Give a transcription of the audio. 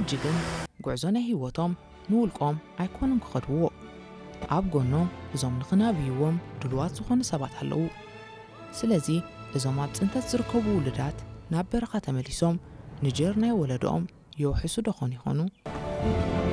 ሕجግን ጉዕዞነ ህይወቶም ንውልቆም ኣይኮኑን ክኸድዎ ኣብ ጎኖም እዞም ንኽናብይዎም ድልዋት ዝኾኑ ሰባት ኣለዉ ስለዚ እዞም ኣብ ጽንተት ዝርከቡ ውልዳት ናብ በረኻ ተመሊሶም ንጀር ናይ ወለዶኦም የውሕሱ ደኾኑ ይኾኑ